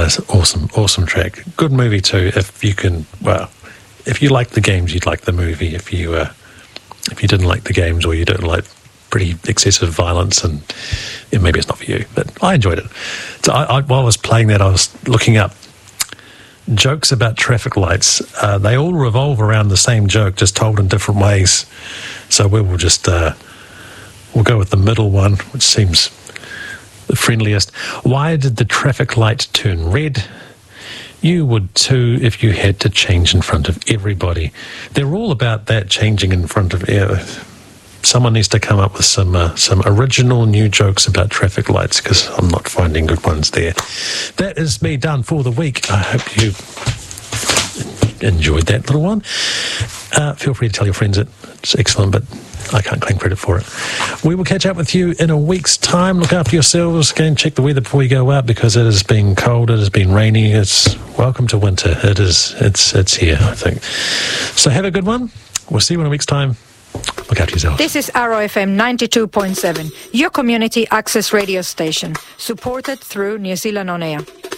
awesome track. Good movie too. If you like the games, you'd like the movie. If you didn't like the games, or you don't like pretty excessive violence, and maybe it's not for you. But I enjoyed it. So while I was playing that, I was looking up jokes about traffic lights. They all revolve around the same joke, just told in different ways. So we will just we'll go with the middle one, which seems the friendliest. Why did the traffic light turn red? You would too if you had to change in front of everybody. They're all about that, changing in front of someone needs to come up with some original new jokes about traffic lights, because I'm not finding good ones there. That is me done for the week. I hope you enjoyed that little one. Feel free to tell your friends it's excellent, but I can't claim credit for it. We will catch up with you in a week's time. Look after yourselves. Go and check the weather before you go out, because it has been cold, it has been rainy. It's welcome to winter. It's here, I think. So have a good one. We'll see you in a week's time. Look after yourself. This is Arrow FM 92.7, your community access radio station, supported through New Zealand On Air.